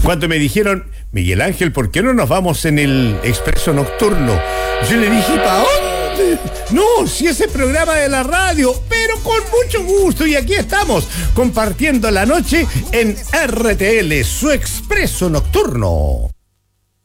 Cuando me dijeron, Miguel Ángel, ¿por qué no nos vamos en el expreso nocturno? Yo le dije, ¿para dónde? No, si ese programa de la radio, pero con mucho gusto. Y aquí estamos, compartiendo la noche en RTL, su expreso nocturno.